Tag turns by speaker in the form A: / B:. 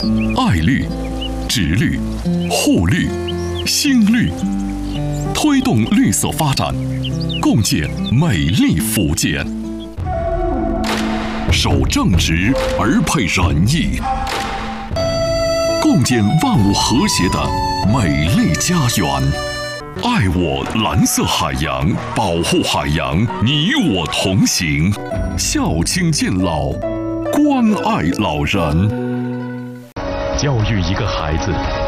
A: 爱绿、植绿、护绿、新绿，推动绿色发展，共建美丽福建。守正直而配仁义，共建万物和谐的美丽家园。爱我蓝色海洋，保护海洋，你我同行。孝亲敬老，关爱老人。
B: 教育一个孩子，